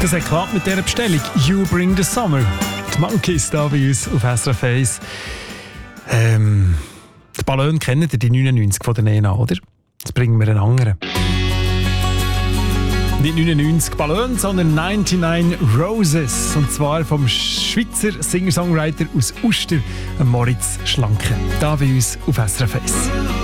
Das hat geklappt mit dieser Bestellung. You Bring the Summer. Die Monkeys da bei uns auf SRF 1. Die Ballon kennen ihr, die 99 von der Nena, oder? Jetzt bringen wir einen anderen. Nicht 99 Ballon, sondern 99 Roses. Und zwar vom Schweizer Singer-Songwriter aus Uster, Moritz Schlanke. Da bei uns auf SRF 1.